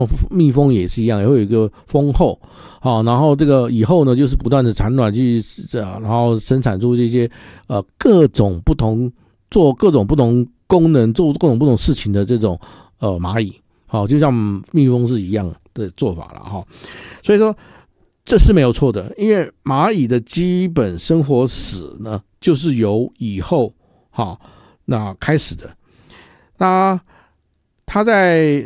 蜜蜂也是一样，也会有一个蜂后，然后这个以后呢，就是不断的产卵去，然后生产出这些各种不同做各种不同功能、做各种不同事情的这种蚂蚁，就像蜜蜂是一样的做法了所以说这是没有错的，因为蚂蚁的基本生活史呢，就是由蚁后那开始的。那它在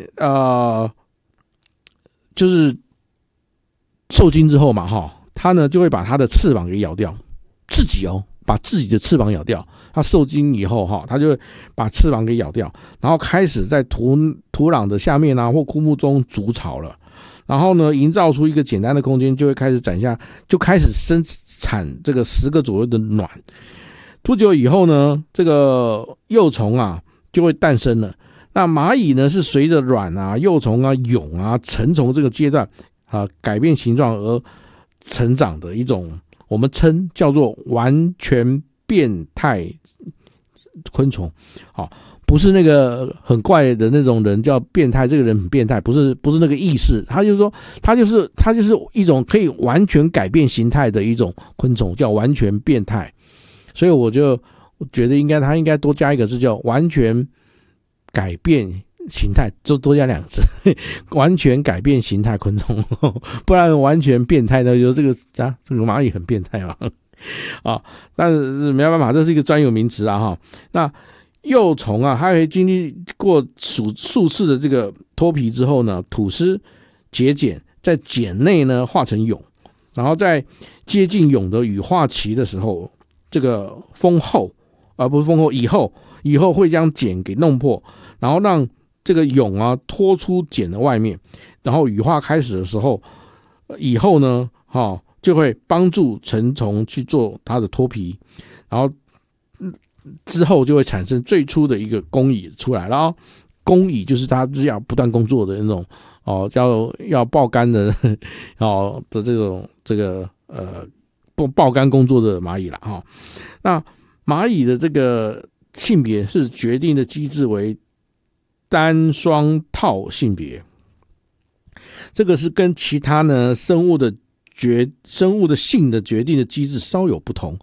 就是受精之后嘛它呢就会把它的翅膀给咬掉，自己把自己的翅膀咬掉。它受精以后它就会把翅膀给咬掉，然后开始在土壤的下面或枯木中筑巢了。然后呢，营造出一个简单的空间，就会开始就开始生产这个10个左右的卵。不久以后呢，这个幼虫就会诞生了。那蚂蚁呢，是随着卵幼虫蛹成虫这个阶段改变形状而成长的一种，我们称叫做完全变态昆虫。不是那个很怪的那种人叫变态，这个人很变态，不是那个意思。他就是说，他就是一种可以完全改变形态的一种昆虫，叫完全变态。所以我觉得他应该多加一个字，叫完全改变形态，就多加2个字，完全改变形态昆虫，不然完全变态呢，就这个蚂蚁很变态嘛但是没办法，这是一个专有名词那幼虫它可以经历过数次的这个脱皮之后呢，吐丝结茧，在茧内呢化成蛹，然后在接近蛹的羽化期的时候，这个蜂后不是蜂后，蚁后会将茧给弄破，然后让这个蛹拖出茧的外面，然后羽化开始的时候，蚁后呢就会帮助成虫去做它的脱皮，然后之后就会产生最初的一个工蚁出来了工蚁就是它是要不断工作的那种要爆肝的这个爆肝工作的蚂蚁啦那蚂蚁的这个性别是决定的机制为单双套性别，这个是跟其他呢生物的性的决定的机制稍有不同。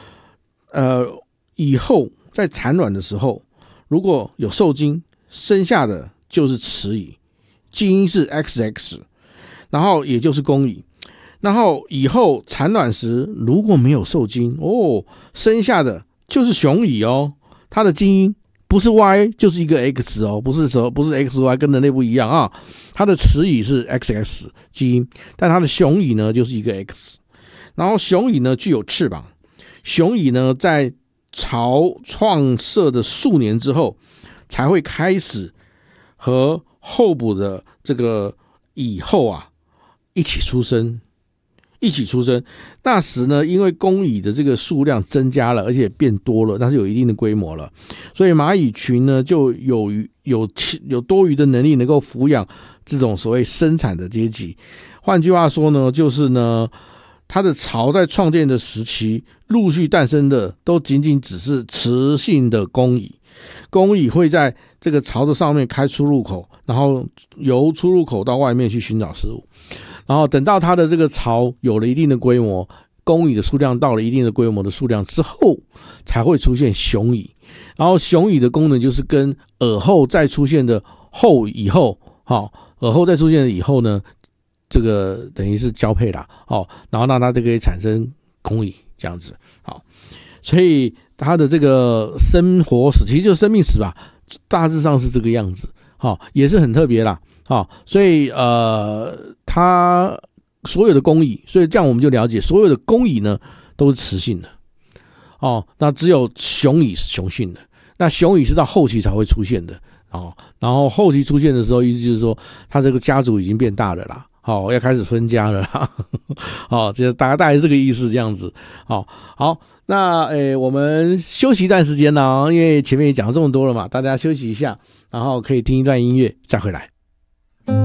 以后在产卵的时候，如果有受精，生下的就是雌蚁，基因是 XX， 然后也就是公蚁。然后以后产卵时如果没有受精生下的就是雄蚁它的基因不是 Y 就是一个 X 不是 XY 跟人类不一样它的雌蚁是 XX 基因，但它的雄蚁呢就是一个 X。然后雄蚁呢具有翅膀，雄蚁呢在巢创设的数年之后，才会开始和候补的这个蚁后一起出生。那时呢，因为工蚁的这个数量增加了，而且变多了，那是有一定的规模了，所以蚂蚁群呢就有多余的能力能够抚养这种所谓生产的阶级。换句话说呢，就是呢，它的巢在创建的时期陆续诞生的都仅仅只是雌性的工蚁，工蚁会在这个巢的上面开出入口，然后由出入口到外面去寻找食物，然后等到它的这个巢有了一定的规模，工蚁的数量到了一定的规模的数量之后，才会出现雄蚁。然后雄蚁的功能就是跟耳后再出现的蚁后耳后再出现的以后呢，这个等于是交配啦然后让它这个产生工蚁这样子所以它的这个生活史其实就是生命史吧，大致上是这个样子也是很特别啦所以它所有的工蚁，所以这样我们就了解所有的工蚁呢都是雌性的那只有雄蚁是雄性的，那雄蚁是到后期才会出现的然后后期出现的时候，意思就是说它这个家族已经变大了啦要开始分家了啦这大概是这个意思这样子好，那我们休息一段时间呢因为前面也讲这么多了嘛，大家休息一下，然后可以听一段音乐再回来。